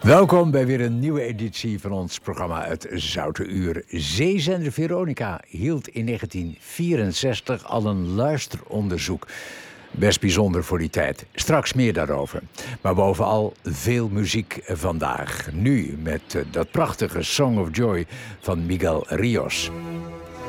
Welkom bij weer een nieuwe editie van ons programma Het Zoute Uur. Zeezender Veronica hield in 1964 al een luisteronderzoek. Best bijzonder voor die tijd. Straks meer daarover. Maar bovenal veel muziek vandaag. Nu met dat prachtige Song of Joy van Miguel Ríos.